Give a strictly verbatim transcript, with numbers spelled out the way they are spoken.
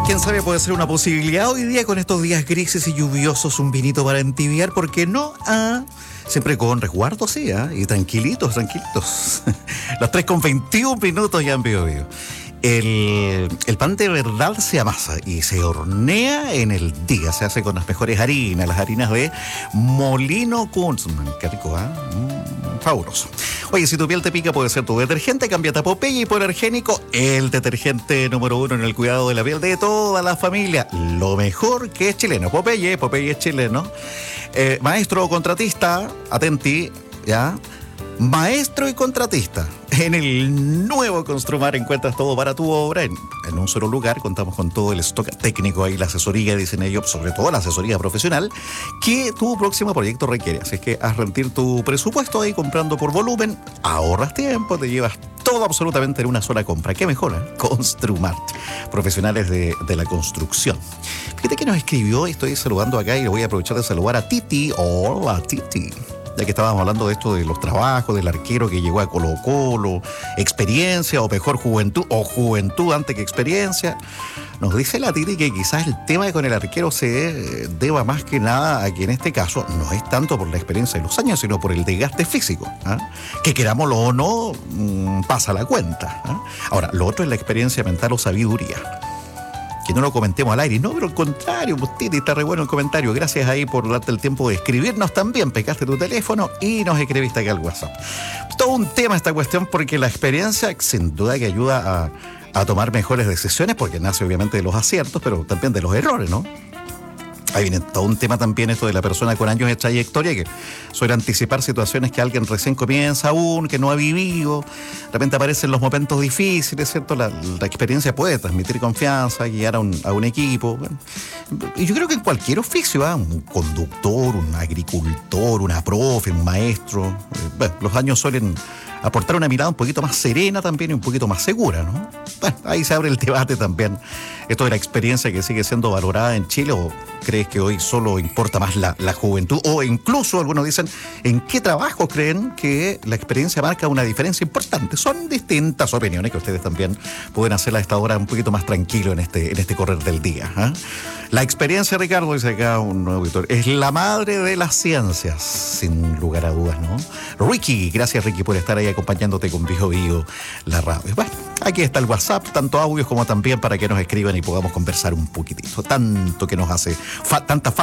Quién sabe, puede ser una posibilidad hoy día con estos días grises y lluviosos, un vinito para entibiar, ¿por qué no? Ah, siempre con resguardo, sí, ¿ah? Y tranquilitos, tranquilitos. Las tres con veintiún minutos ya han vivo, vivo. El, el pan de verdad se amasa y se hornea en el día. Se hace con las mejores harinas, las harinas de Molino Kunzman. Qué rico, ¿ah? ¿eh? Mm, fabuloso. Oye, si tu piel te pica, puede ser tu detergente. Cámbiate a Popeye Hipoalergénico, el detergente número uno en el cuidado de la piel de toda la familia. Lo mejor que es chileno. Popeye, Popeye es chileno. Eh, maestro o contratista, atenti, ¿ya? Maestro y contratista. En el nuevo Construmar encuentras todo para tu obra en, en un solo lugar. Contamos con todo el stock técnico ahí, la asesoría, dicen ellos, sobre todo la asesoría profesional que tu próximo proyecto requiere. Así es que haz rendir tu presupuesto ahí comprando por volumen, ahorras tiempo, te llevas todo absolutamente en una sola compra. ¿Qué mejora? Construmart, profesionales de, de la construcción. Fíjate que nos escribió, y estoy saludando acá y le voy a aprovechar de saludar a Titi. Hola, Titi. Ya que estábamos hablando de esto de los trabajos, del arquero que llegó a Colo Colo, experiencia o mejor juventud, o juventud antes que experiencia. Nos dice la Titi que quizás el tema con el arquero se deba más que nada a que en este caso no es tanto por la experiencia de los años, sino por el desgaste físico, ¿eh? Que querámoslo o no, mmm, pasa la cuenta, ¿eh? Ahora, lo otro es la experiencia mental o sabiduría. Que no lo comentemos al aire. No, pero al contrario, pues, Titi, está re bueno el comentario. Gracias ahí por darte el tiempo de escribirnos también. Pegaste tu teléfono y nos escribiste aquí al WhatsApp. Todo un tema esta cuestión porque la experiencia sin duda que ayuda a, a tomar mejores decisiones, porque nace obviamente de los aciertos, pero también de los errores, ¿no? Ahí viene todo un tema también esto de la persona con años de trayectoria que suele anticipar situaciones que alguien recién comienza aún, que no ha vivido. De repente aparecen los momentos difíciles, ¿cierto? La, la experiencia puede transmitir confianza, guiar a un, a un equipo. Bueno, y yo creo que en cualquier oficio, ¿eh? Un conductor, un agricultor, una profe, un maestro. Eh, bueno, los años suelen aportar una mirada un poquito más serena también y un poquito más segura, ¿no? Bueno, ahí se abre el debate también. Esto de la experiencia que sigue siendo valorada en Chile, ¿o crees que hoy solo importa más la, la juventud? O incluso algunos dicen, ¿en qué trabajo creen que la experiencia marca una diferencia importante? Son distintas opiniones que ustedes también pueden hacer a esta hora un poquito más tranquilo en este, en este correr del día, ¿eh? La experiencia, Ricardo, dice acá un nuevo auditor, es la madre de las ciencias, sin lugar a dudas, ¿no? Ricky, gracias Ricky por estar ahí acompañándote con Vivo Vivo, la radio. Bueno, aquí está el WhatsApp, tanto audios como también para que nos escriban y podamos conversar un poquitito. Tanto que nos hace, fa, tanta falta